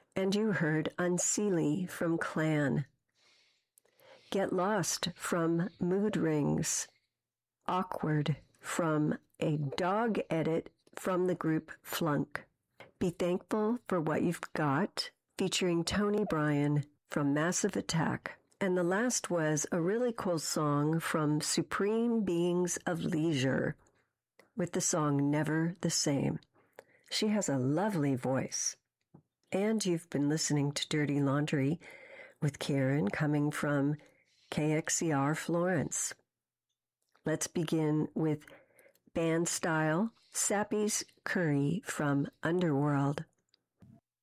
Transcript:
And you heard Unseelie from Clan. Get Lost from Mood Rings. Awkward from a dog edit from the group Flunk. Be Thankful for What You've Got, featuring Tony Bryan from Massive Attack. And the last was a really cool song from Supreme Beings of Leisure with the song Never the Same. She has a lovely voice. And you've been listening to Dirty Laundry with Karen coming from KXCR Florence. Let's begin with band style, Sappy's Curry from Underworld.